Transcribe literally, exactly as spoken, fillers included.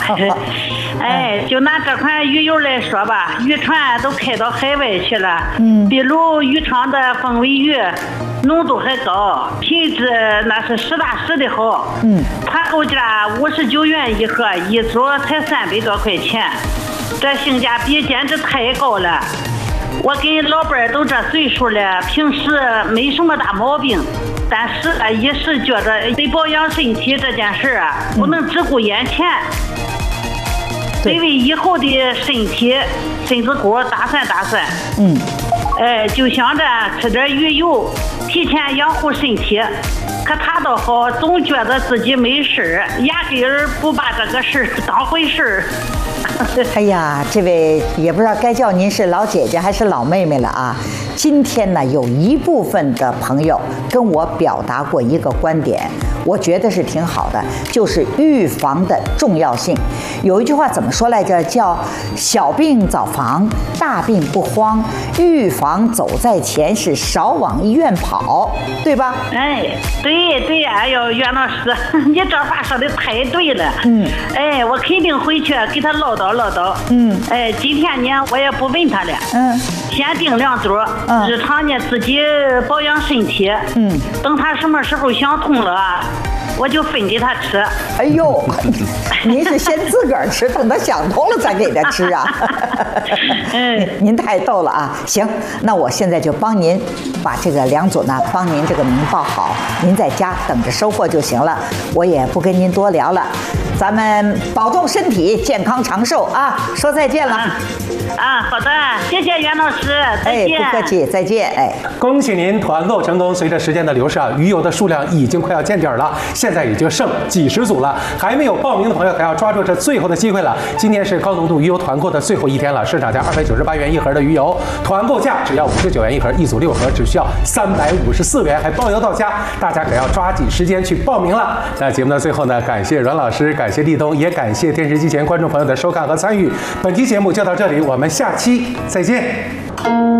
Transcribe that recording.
哎，就拿这款鱼油来说吧，渔船都开到海外去了。嗯，比如渔场的凤尾鱼，浓度还高，品质那是实打实的好。嗯，团购价五十九元一盒，一组才三百多块钱，这性价比简直太高了。我跟老伴儿都这岁数了，平时没什么大毛病，但是啊，一时觉得得保养身体这件事啊，不能只顾眼前，得为以后的身体身子骨打算打算。嗯，哎，就想着吃点鱼油，提前养护身体。可他倒好，总觉得自己没事，压根儿不把这个事当回事儿。 哎呀，这位也不知道该叫您是老姐姐还是老妹妹了啊。今天呢，有一部分的朋友跟我表达过一个观点，我觉得是挺好的，就是预防的重要性。有一句话怎么说来着？叫小病早防，大病不慌，预防走在前，是少往医院跑，对吧？ 哎，对对呀，哎呦，袁老师，你这话说的太对了。嗯，哎，我肯定回去给他唠叨唠叨。嗯，哎，今天呢，我也不问他了。嗯，先定两组。嗯，日常呢自己保养身体。嗯，等他什么时候想通了，我就分给他吃。 哎呦，您是先自个儿吃，等他想通了再给他吃啊？嗯，您太逗了啊！行，那我现在就帮您把这个两组呢，帮您这个名报好，您在家等着收货就行了。我也不跟您多聊了，咱们保重身体，健康长寿啊！说再见了。啊， 啊好的，谢谢袁老师，再见。 哎，不客气，再见。哎， 恭喜您团购成功！随着时间的流逝啊，鱼油的数量已经快要见底了，现在已经剩几十组了，还没有报名的朋友可要抓住这最后的机会了。今天是高浓度鱼油团购的最后一天了，市场价二百九十八元一盒的鱼油，团购价只要五十九元一盒，一组六盒只需要三百五十四元，还包邮到家，大家可要抓紧时间去报名了。那节目的最后呢，感谢阮老师，感谢立冬，也感谢电视机前观众朋友的收看和参与。本期节目就到这里，我们下期再见。